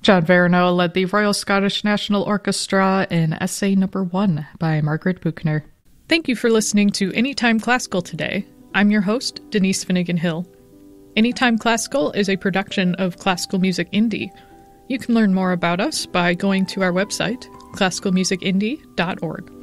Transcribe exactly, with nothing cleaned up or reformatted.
John Verno led the Royal Scottish National Orchestra in Essay Number One by Margaret Buchner. Thank you for listening to Anytime Classical today. I'm your host, Denise Finnegan Hill. Anytime Classical is a production of Classical Music Indie. You can learn more about us by going to our website, classical music indie dot org.